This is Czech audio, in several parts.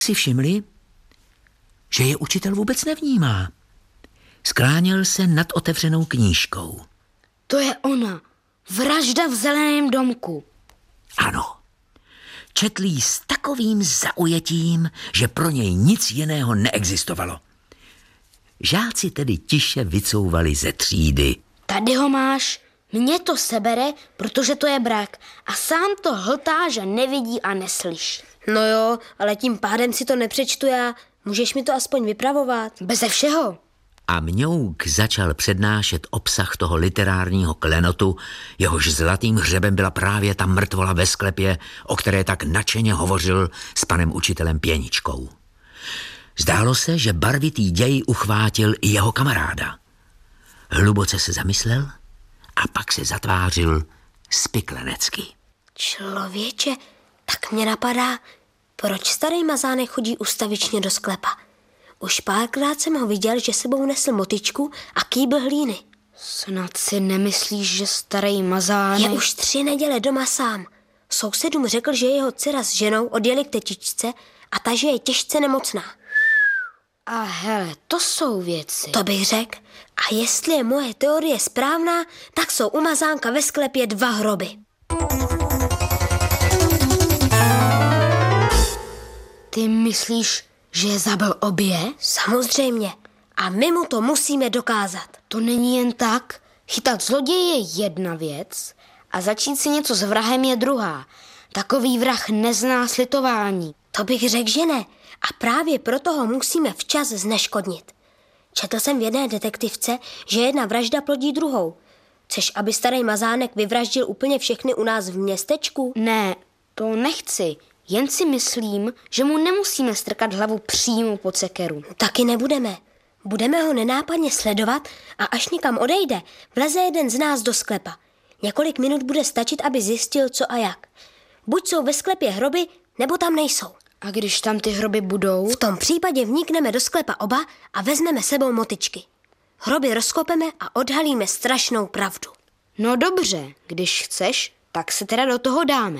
Si všimli, že je učitel vůbec nevnímá. Skláněl se nad otevřenou knížkou. To je ona. Vražda v zeleném domku. Ano. Četl jí s takovým zaujetím, že pro něj nic jiného neexistovalo. Žáci tedy tiše vycouvali ze třídy. Tady ho máš. Mně to sebere, protože to je brak. A sám to hltá, že nevidí a neslyší. No jo, ale tím pádem si to nepřečtu já. Můžeš mi to aspoň vypravovat? Beze všeho. A Mňouk začal přednášet obsah toho literárního klenotu, jehož zlatým hřebem byla právě ta mrtvola ve sklepě, o které tak nadšeně hovořil s panem učitelem Pěničkou. Zdálo se, že barvitý děj uchvátil i jeho kamaráda. Hluboce se zamyslel a pak se zatvářil spiklenecky. Člověče, tak mě napadá, proč starý Mazánek chodí ustavičně do sklepa. Už párkrát jsem ho viděl, že sebou nesl motyčku a kýbl hlíny. Snad si nemyslíš, že starý Mazánek... Je už 3 neděle doma sám. Sousedům řekl, že jeho dcera s ženou odjeli k tetičce a ta, že je těžce nemocná. A hele, to jsou věci. To bych řekl. A jestli je moje teorie správná, tak jsou u Mazánka ve sklepě 2 hroby. Ty myslíš, že je zabil obě? Samozřejmě. A my mu to musíme dokázat. To není jen tak. Chytat zloděje je jedna věc a začít si něco s vrahem je druhá. Takový vrah nezná slitování. To bych řekl, že ne. A právě proto ho musíme včas zneškodnit. Četl jsem v jedné detektivce, že jedna vražda plodí druhou. Chceš, aby starý Mazánek vyvraždil úplně všechny u nás v městečku? Ne, to nechci. Jen si myslím, že mu nemusíme strkat hlavu přímo pod sekeru. Taky nebudeme. Budeme ho nenápadně sledovat a až někam odejde, vleze jeden z nás do sklepa. Několik minut bude stačit, aby zjistil, co a jak. Buď jsou ve sklepě hroby, nebo tam nejsou. A když tam ty hroby budou? V tom případě vnikneme do sklepa oba a vezmeme sebou motyčky. Hroby rozkopeme a odhalíme strašnou pravdu. No dobře, když chceš, tak se teda do toho dáme.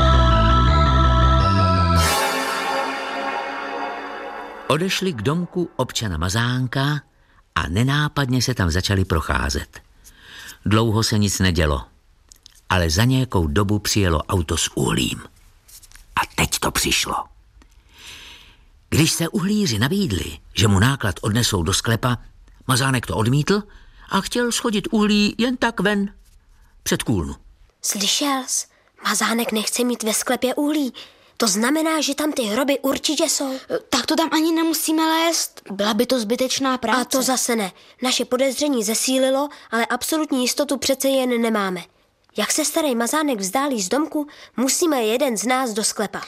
Odešli k domku občana Mazánka a nenápadně se tam začali procházet. Dlouho se nic nedělo, ale za nějakou dobu přijelo auto s uhlím. A teď to přišlo. Když se uhlíři nabídli, že mu náklad odnesou do sklepa, Mazánek to odmítl a chtěl schodit uhlí jen tak ven, před kůlnu. Slyšel jsi? Mazánek nechce mít ve sklepě uhlí. To znamená, že tam ty hroby určitě jsou. Tak to tam ani nemusíme lézt. Byla by to zbytečná práce. A to zase ne. Naše podezření zesílilo, ale absolutní jistotu přece jen nemáme. Jak se starý Mazánek vzdálí z domku, musíme jeden z nás do sklepa.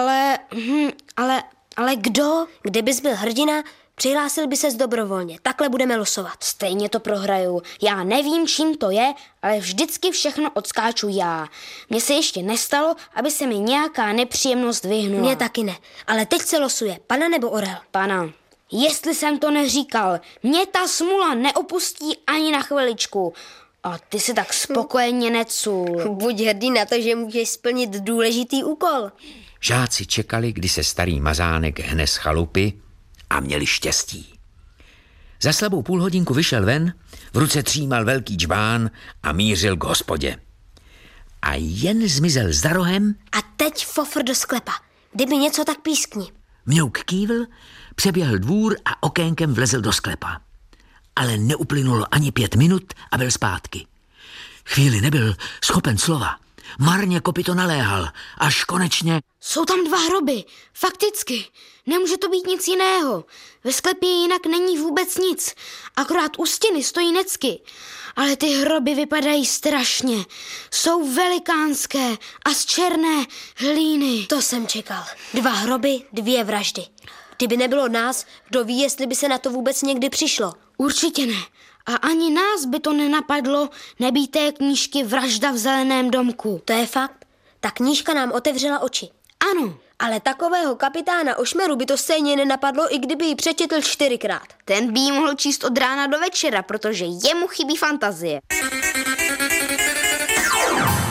Ale kdo? Kdybys byl hrdina, přihlásil by ses dobrovolně. Takhle budeme losovat. Stejně to prohraju. Já nevím, čím to je, ale vždycky všechno odskáču já. Mně se ještě nestalo, aby se mi nějaká nepříjemnost vyhnula. Mně taky ne. Ale teď se losuje. Pana nebo orel? Pana. Jestli jsem to neříkal, mě ta smula neopustí ani na chviličku. A ty si tak spokojeně necul. Buď hrdý na to, že můžeš splnit důležitý úkol. Žáci čekali, kdy se starý Mazánek hne z chalupy a měli štěstí. Za slabou půlhodinku vyšel ven, v ruce třímal velký džbán a mířil k hospodě. A jen zmizel za rohem. A teď fofr do sklepa. Kdyby něco, tak pískni. Mňouk kývl, přeběhl dvůr a okénkem vlezl do sklepa. Ale neuplynulo ani 5 minut a byl zpátky. Chvíli nebyl schopen slova. Marně kopyto naléhal, až konečně... Jsou tam 2 hroby, fakticky. Nemůže to být nic jiného. Ve sklepě jinak není vůbec nic. Akorát u stěny stojí necky. Ale ty hroby vypadají strašně. Jsou velikánské a z černé hlíny. To jsem čekal. 2 hroby, 2 vraždy. Kdyby nebylo nás, kdo ví, jestli by se na to vůbec někdy přišlo. Určitě ne. A ani nás by to nenapadlo nebýt té knížky Vražda v zeleném domku. To je fakt. Ta knížka nám otevřela oči. Ano. Ale takového kapitána Ošmeru by to stejně nenapadlo, i kdyby ji přečetl 4krát. Ten by ji mohl číst od rána do večera, protože jemu chybí fantazie.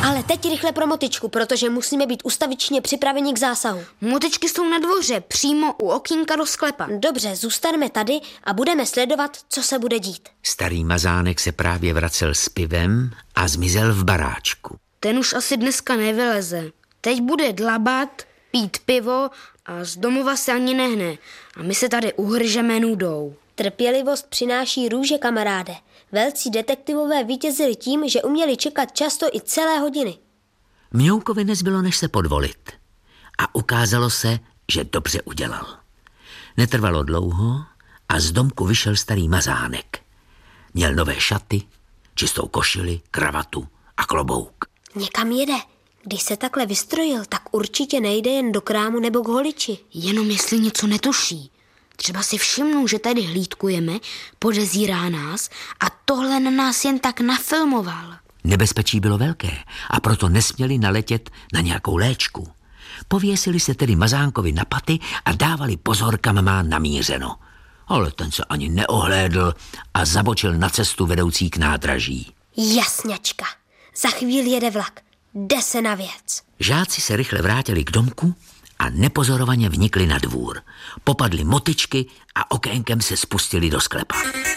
Ale teď rychle pro motičku, protože musíme být ustavičně připraveni k zásahu. Motičky jsou na dvoře, přímo u okýnka do sklepa. Dobře, zůstaneme tady a budeme sledovat, co se bude dít. Starý mazánek se právě vracel s pivem a zmizel v baráčku. Ten už asi dneska nevyleze. Teď bude dlabat, pít pivo a z domova se ani nehne. A my se tady uhržeme nudou. Trpělivost přináší růže, kamaráde. Velcí detektivové vítězili tím, že uměli čekat často i celé hodiny. Mňoukovi nezbylo, než se podvolit. A ukázalo se, že dobře udělal. Netrvalo dlouho a z domku vyšel starý mazánek. Měl nové šaty, čistou košili, kravatu a klobouk. Někam jede. Když se takhle vystrojil, tak určitě nejde jen do krámu nebo k holiči. Jenom jestli něco netuší. Třeba si všimnou, že tady hlídkujeme, podezírá nás a tohle na nás jen tak nafilmoval. Nebezpečí bylo velké a proto nesměli naletět na nějakou léčku. Pověsili se tedy mazánkovi na paty a dávali pozor, kam má namířeno. Ale ten se ani neohlédl a zabočil na cestu vedoucí k nádraží. Jasňačka. Za chvíli jede vlak. Jde se na věc. Žáci se rychle vrátili k domku a nepozorovaně vnikli na dvůr. Popadli motičky a okénkem se spustili do sklepa.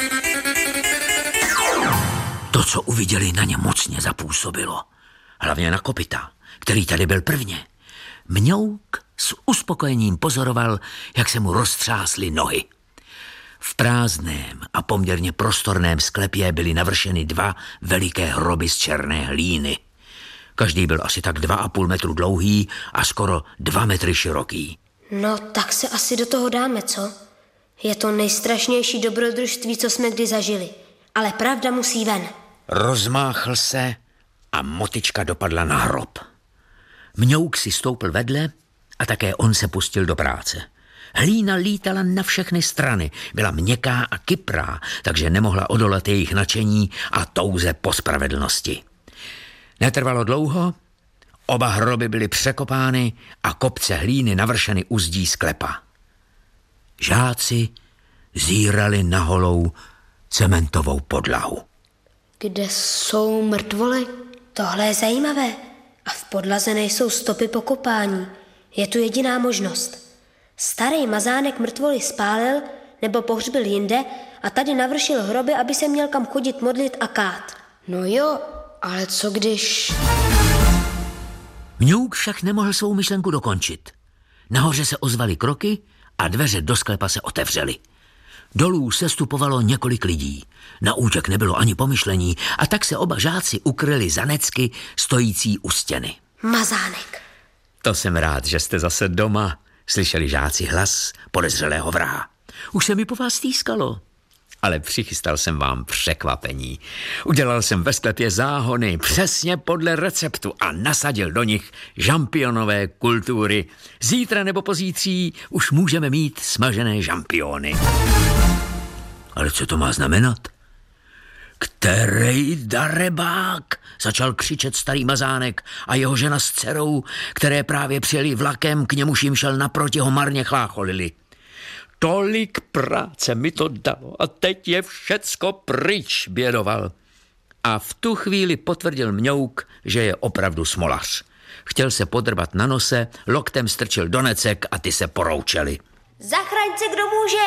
To, co uviděli, na ně mocně zapůsobilo. Hlavně na kopyta, který tady byl prvně. Mňouk s uspokojením pozoroval, jak se mu roztřásly nohy. V prázdném a poměrně prostorném sklepě byly navršeny 2 veliké hroby z černé hlíny. Každý byl asi tak 2,5 metru dlouhý a skoro 2 metry široký. No, tak se asi do toho dáme, co? Je to nejstrašnější dobrodružství, co jsme kdy zažili. Ale pravda musí ven. Rozmáchl se a motička dopadla na hrob. Mňouk si stoupil vedle a také on se pustil do práce. Hlína lítala na všechny strany, byla měkká a kyprá, takže nemohla odolat jejich nadšení a touze po spravedlnosti. Netrvalo dlouho, oba hroby byly překopány a kopce hlíny navršeny u zdí sklepa. Žáci zírali na holou cementovou podlahu. Kde jsou mrtvoly? Tohle je zajímavé. A v podlaze nejsou stopy po kopání. Je tu jediná možnost. Starý mazánek mrtvoly spálil nebo pohřbil jinde a tady navršil hroby, aby se měl kam chodit modlit a kát. No jo, ale co když... Mňouk však nemohl svou myšlenku dokončit. Nahoře se ozvaly kroky a dveře do sklepa se otevřely. Dolů sestupovalo několik lidí. Na útěk nebylo ani pomyšlení a tak se oba žáci ukryli za necky stojící u stěny. Mazánek. To jsem rád, že jste zase doma, slyšeli žáci hlas podezřelého vraha. Už se mi po vás stýskalo. Ale přichystal jsem vám překvapení. Udělal jsem ve sklepě záhony přesně podle receptu a nasadil do nich žampionové kultury. Zítra nebo pozítří už můžeme mít smažené žampiony. Ale co to má znamenat? Který darebák? Začal křičet starý mazánek a jeho žena s dcerou, které právě přijeli vlakem, k němuž jim šel naproti, ho marně chlácholili. Tolik práce mi to dalo a teď je všecko pryč, bědoval. A v tu chvíli potvrdil Mňouk, že je opravdu smolař. Chtěl se podrbat na nose, loktem strčil do necek a ty se poroučeli. Zachraň se, kdo může!